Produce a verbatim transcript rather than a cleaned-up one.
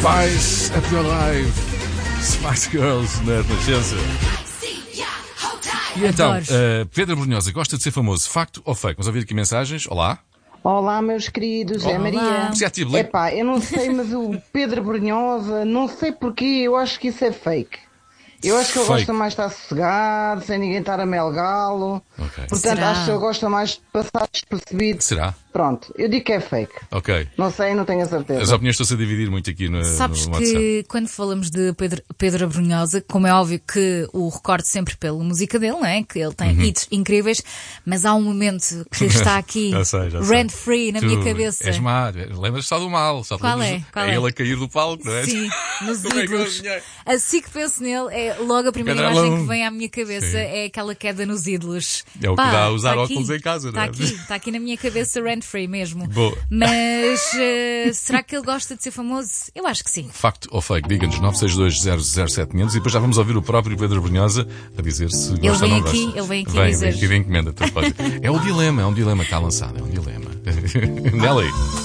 Spice Up Your Life, Spice Girls na Renascença. E então, uh, Pedro Brunhosa gosta de ser famoso, facto ou fake? Vamos ouvir aqui mensagens. Olá. Olá, meus queridos, é Maria. Epá, eu não sei, mas o Pedro Brunhosa, não sei porquê, eu acho que isso é fake. Eu acho que ele Fake. gosta mais de estar sossegado, sem ninguém estar a melgá-lo. Ok. Portanto, Será? acho que ele gosta mais de passar despercebido. Será? Pronto, eu digo que é fake. Ok. Não sei, não tenho a certeza. As opiniões estão-se a dividir muito aqui no, Sabes no WhatsApp. que quando falamos de Pedro, Pedro Brunhosa, como é óbvio que o recordo sempre pela música dele, não é? Que ele tem Uhum. hits incríveis, mas há um momento que está aqui Já sei, já sei. rent free na Tu minha cabeça. És má, lembras só do mal. Só te Qual lembras é? do- Qual é é? ele a cair do palco, não é? Sim, nos Como é que eu ídolos. adivinhei? Assim que penso nele, é logo a primeira Cadê imagem ela? que vem à minha cabeça Sim. é aquela queda nos ídolos. É o que Pá, dá a usar tá óculos aqui, em casa, não Está é? aqui, está aqui na minha cabeça rent free mesmo. Boa. Mas eh, será que ele gosta de ser famoso? Eu acho que sim. Facto ou fake? Diga-nos nove seis dois zero zero sete quinhentos e depois já vamos ouvir o próprio Pedro Brunhosa a dizer se gosta Ele ou vem não aqui, gosta. ele vem aqui vem, dizer. Vem aqui de encomenda. tu pode- É um dilema, é um dilema que está lançado, é um dilema. Nela aí.